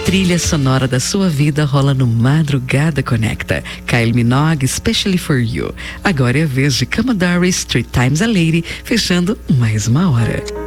trilha sonora da sua vida rola no Madrugada Conecta. Kylie Minogue, Especially For You. Agora é a vez de Commodores, Three Times a Lady, fechando mais uma hora.